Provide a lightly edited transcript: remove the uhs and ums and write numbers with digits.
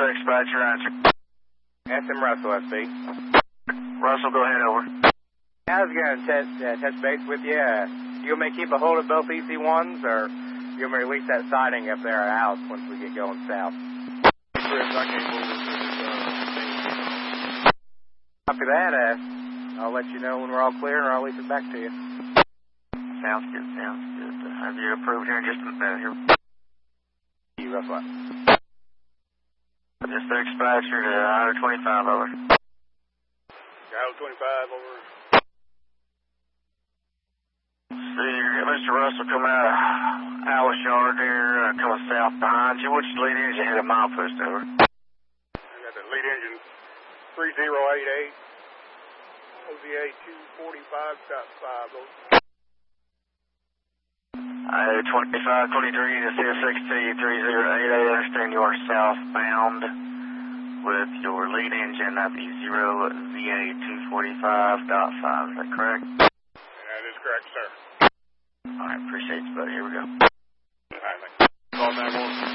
there, dispatcher, answer. SM Russell, SB. Russell, go ahead, over. I was going to touch base with you. You want me to keep a hold of both EC1s, or you want me to release that siding up there at our house once we get going south? After that, I'll let you know when we're all clear, or I'll release it back to you. Sounds good, sounds good. Have you approved here in just a minute here? You, Russell. Just there, dispatcher to I-25, over. I-25, over. See, Mr. Russell coming out of Alice Yard there, coming south behind you. Which lead engine had a milepost, over? I got the lead engine 3088, OZA 245.5, over. I-2523 to CSXT 3088, I understand you are southbound with your lead engine at the 0ZA 245.5, is that correct? That is correct, sir. Alright, appreciate you, buddy. Here we go. Alright, thanks. Call 911.